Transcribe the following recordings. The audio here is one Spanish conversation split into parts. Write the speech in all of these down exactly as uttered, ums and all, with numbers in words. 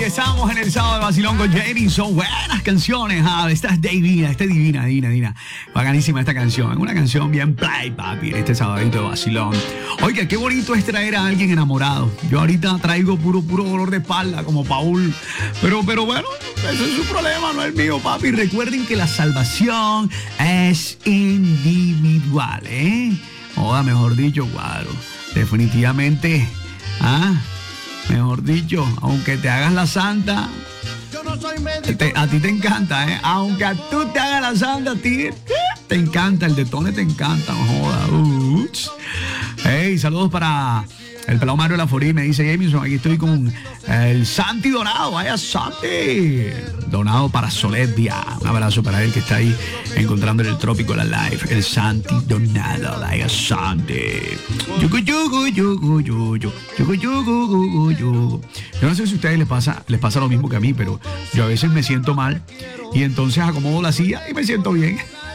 Regresamos en el sábado de Vacilón con Jamie. Son buenas canciones. Ah, esta es divina, esta es divina, divina, divina. Bacanísima esta canción. Es una canción bien play, papi, en este sabadito de Vacilón. Oiga, qué bonito es traer a alguien enamorado. Yo ahorita traigo puro, puro dolor de espalda, como Paul. Pero, pero bueno, ese es su problema, no es el mío, papi. Recuerden que la salvación es individual, ¿eh? Oda, mejor dicho, cuadro. Definitivamente, ah, mejor dicho, aunque te hagas la santa, te, a ti te encanta, ¿eh? Aunque a tú te hagas la santa, a ti te encanta, el detone te encanta, no joda. Ups. Hey, saludos para el pelado Mario Laforí. Me dice Jameson, aquí estoy con el Santi Donado. Vaya Santi Donado para Soledia. Un abrazo para él que está ahí encontrando en el trópico la live. El Santi Donado. Vaya Santi. Yugu, yugu, yugu, yugu, yugu, yugu, yugu. Yo no sé si a ustedes les pasa, les pasa lo mismo que a mí, pero yo a veces me siento mal y entonces acomodo la silla y me siento bien.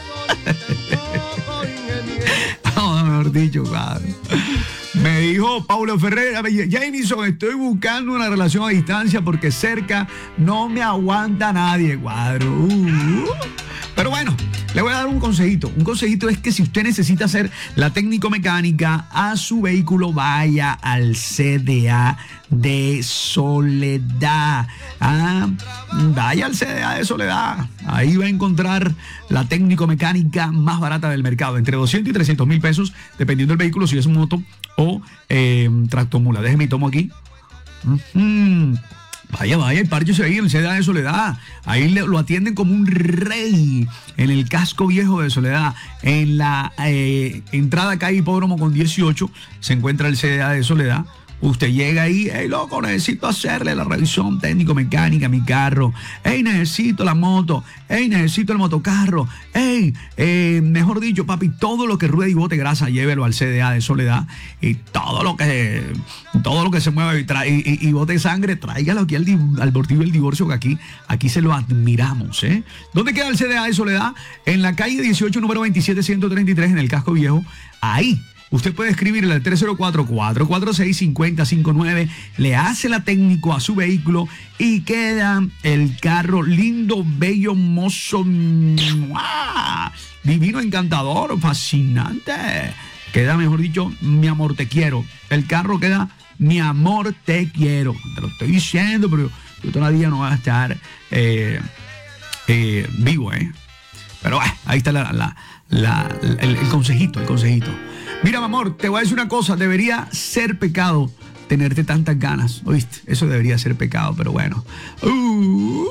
No, mejor dicho, claro. Me dijo Paulo Ferreira, Jamison, estoy buscando una relación a distancia porque cerca no me aguanta nadie, cuadro. Uh, pero bueno, le voy a dar un consejito. Un consejito es que si usted necesita hacer la técnico-mecánica a su vehículo, vaya al C D A de Soledad. Ah, vaya al C D A de Soledad. Ahí va a encontrar la técnico-mecánica más barata del mercado, entre doscientos y trescientos mil pesos, dependiendo del vehículo, si es moto o eh, tractomula. Déjeme tomo aquí. Uh-huh. Vaya, vaya, el parche ahí en el C D A de Soledad. Ahí le, lo atienden como un rey en el casco viejo de Soledad. En la eh, entrada calle Hipódromo con dieciocho se encuentra el C D A de Soledad. Usted llega ahí, hey, loco, necesito hacerle la revisión técnico-mecánica a mi carro. Hey, necesito la moto. Hey, necesito el motocarro. Hey, eh, mejor dicho, papi, todo lo que ruede y bote grasa, llévelo al C D A de Soledad. Y todo lo que, todo lo que se mueve y, trae, y, y bote sangre, tráigalo aquí al, al Deportivo del Divorcio, que aquí, aquí se lo admiramos, ¿eh? ¿Dónde queda el C D A de Soledad? En la calle dieciocho, número veintisiete ciento treinta y tres, en el casco viejo. Ahí. Usted puede escribirle al tres cero cuatro, cuatro cuatro seis, cinco cero cinco nueve, le hace la técnico a su vehículo y queda el carro lindo, bello, mozo, ¡mua! Divino, encantador, fascinante. Queda, mejor dicho, mi amor, te quiero. El carro queda, mi amor, te quiero. Te lo estoy diciendo, pero yo todavía no voy a estar eh, eh, vivo, ¿eh? Pero eh, ahí está la, la, la, el, el consejito, el consejito. Mira, mi amor, te voy a decir una cosa. Debería ser pecado tenerte tantas ganas, ¿oíste? Eso debería ser pecado, pero bueno. Uh,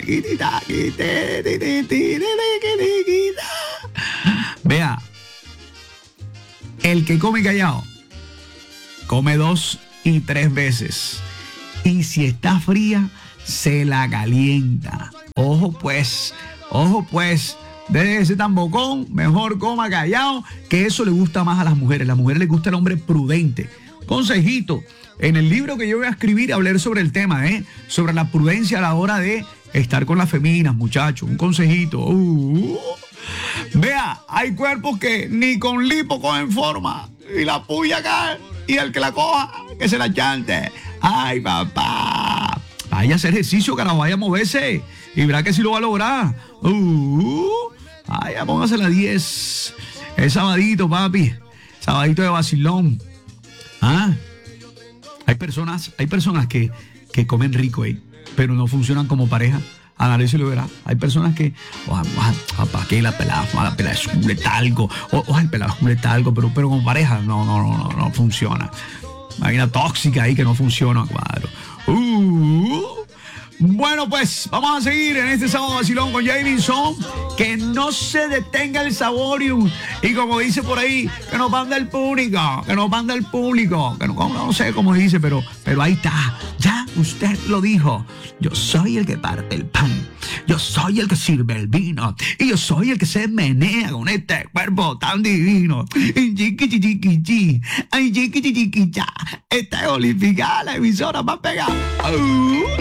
Vea, el que come callado, come dos y tres veces. Y si está fría, se la calienta. Ojo pues, ojo pues. Deje ese tan bocón, mejor coma callado, que eso le gusta más a las mujeres. A las mujeres les gusta el hombre prudente. Consejito, en el libro que yo voy a escribir, hablar sobre el tema, ¿eh? Sobre la prudencia a la hora de estar con las feminas, muchachos. Un consejito. Uh, vea, hay cuerpos que ni con lipo cogen forma. Y la puya cae. Y el que la coja, que se la chante. Ay, papá. Vaya a hacer ejercicio, carajo, vaya a moverse. Y verá que sí lo va a lograr. Uh, ay, póngase la diez. Es sabadito, papi. Sabadito de vacilón. Ah, hay personas, hay personas que, que comen rico, ¿eh? Pero no funcionan como pareja. Analice y lo verá. Hay personas que, ¿para qué la pelada? La pelada es un letalgo. O el pelado es un letalgo, pero, pero con pareja no, no, no, no, no funciona. Hay una tóxica ahí que no funciona, cuadro. Uh, Bueno, pues vamos a seguir en este sábado vacilón con Jamison. Que no se detenga el saborium. Y como dice por ahí, que nos manda el público. Que nos manda el público. Que no, no sé cómo dice, pero, pero ahí está. Ya usted lo dijo. Yo soy el que parte el pan. Yo soy el que sirve el vino. Y yo soy el que se menea con este cuerpo tan divino. Y chiqui, chiqui, chiqui. Ay, chiqui, chiqui, chiqui, ya. Esta es Olifica, la emisora más pegada. Uh.